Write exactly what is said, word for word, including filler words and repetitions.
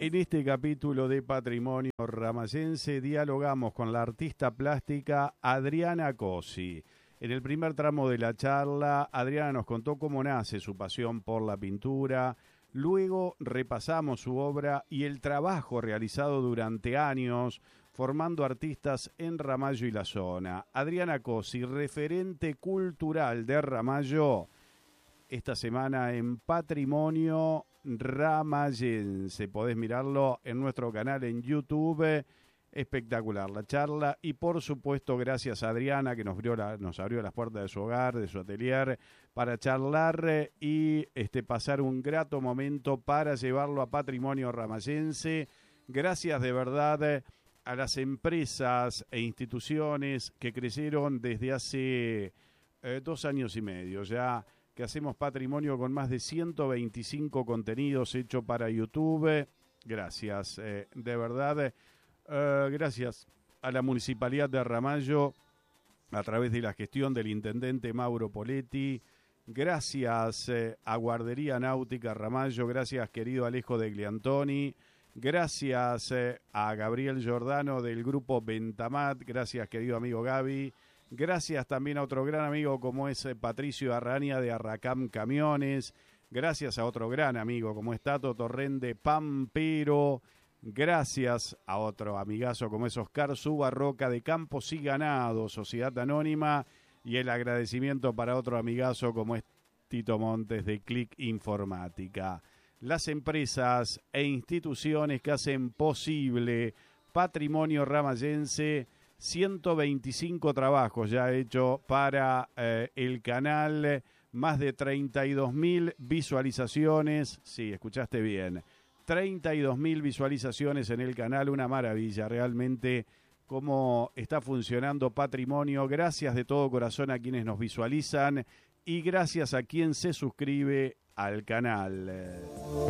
En este capítulo de Patrimonio Ramayense dialogamos con la artista plástica Adriana Cosi. En el primer tramo de la charla, Adriana nos contó cómo nace su pasión por la pintura. Luego repasamos su obra y el trabajo realizado durante años formando artistas en Ramallo y la zona. Adriana Cosi, referente cultural de Ramallo, esta semana en Patrimonio Ramayense. Podés mirarlo en nuestro canal en YouTube. Espectacular la charla y por supuesto gracias a Adriana que nos abrió, la, nos abrió las puertas de su hogar, de su atelier para charlar y este, pasar un grato momento para llevarlo a Patrimonio Ramayense. Gracias de verdad a las empresas e instituciones que crecieron desde hace eh, dos años y medio ya, que hacemos Patrimonio con más de ciento veinticinco contenidos hechos para YouTube. Gracias, eh, de verdad. Uh, gracias a la Municipalidad de Ramallo, a través de la gestión del Intendente Mauro Poletti. Gracias eh, a Guardería Náutica Ramallo. Gracias, querido Alejo de Gliantoni. Gracias eh, a Gabriel Giordano del Grupo Ventamat. Gracias, querido amigo Gaby. Gracias también a otro gran amigo como es eh, Patricio Arrania de Arracam Camiones. Gracias a otro gran amigo como es Tato Torren de Pampero. Gracias a otro amigazo como es Oscar Subarroca de Campos y Ganado, Sociedad Anónima, y el agradecimiento para otro amigazo como es Tito Montes de Click Informática. Las empresas e instituciones que hacen posible Patrimonio Ramayense, ciento veinticinco trabajos ya hechos para eh, el canal, más de treinta y dos mil visualizaciones, sí, escuchaste bien, treinta y dos mil visualizaciones en el canal, una maravilla, realmente cómo está funcionando Patrimonio. Gracias de todo corazón a quienes nos visualizan y gracias a quien se suscribe al canal.